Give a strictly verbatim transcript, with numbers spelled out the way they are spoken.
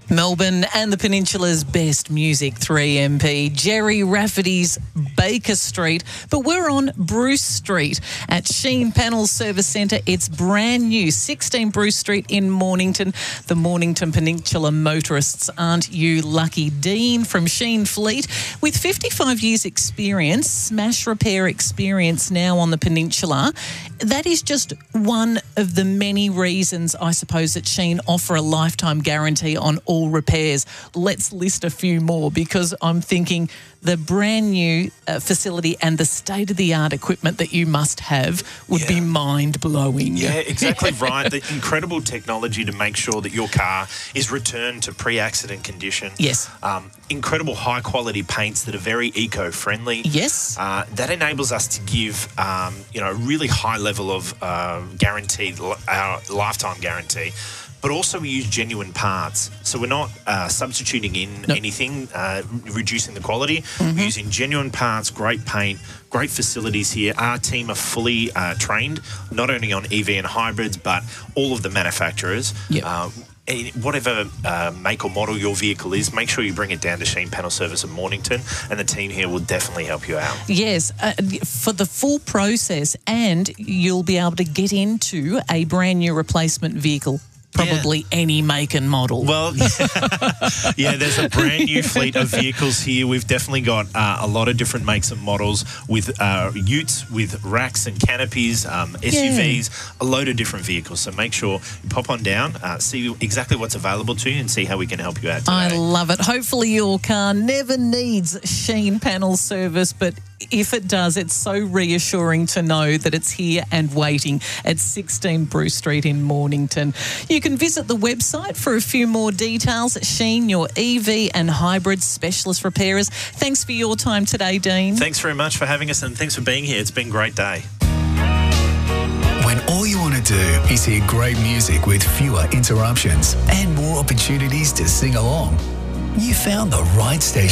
Melbourne and the Peninsula's best music, three M P, Jerry Rafferty's Baker Street. But we're on Bruce Street at Sheen Panel Service Centre. It's brand new, sixteen Bruce Street in Mornington. The Mornington Peninsula motorists, aren't you lucky? Dean from Sheen Fleet, with fifty-five years experience, smash repair experience now on the Peninsula. That is just one of the many reasons, I suppose, that Sheen offer a lifetime guarantee on all repairs. Let's list a few more, because I'm thinking the brand new uh, facility and the state-of-the-art equipment that you must have would Yeah. be mind-blowing. Yeah, exactly right. The incredible technology to make sure that your car is returned to pre-accident condition. Yes. Um, incredible high-quality paints that are very eco-friendly. Yes. Uh, that enables us to give, um, you know, a really high level of uh, guarantee, our lifetime guarantee. But also we use genuine parts. So we're not uh, substituting in Nope. anything, uh, reducing the quality. Mm-hmm. We're using genuine parts, great paint, great facilities here. Our team are fully uh, trained, not only on E V and hybrids, but all of the manufacturers. Yep. Uh, eh, whatever uh, make or model your vehicle is, make sure you bring it down to Sheen Panel Service in Mornington, and the team here will definitely help you out. Yes, uh, for the full process, and you'll be able to get into a brand new replacement vehicle. Probably any make and model. Well, yeah, there's a brand new fleet of vehicles here. We've definitely got uh, a lot of different makes and models with uh, utes, with racks and canopies, um, S U Vs, Yeah. a load of different vehicles. So make sure you pop on down, uh, see exactly what's available to you, and see how we can help you out today. I love it. Hopefully your car never needs Sheen Panel service, but if it does, it's so reassuring to know that it's here and waiting at sixteen Bruce Street in Mornington. You can visit the website for a few more details. Sheen, your E V and hybrid specialist repairers. Thanks for your time today, Dean. Thanks very much for having us, and thanks for being here. It's been a great day. When all you want to do is hear great music with fewer interruptions and more opportunities to sing along, you found the right station.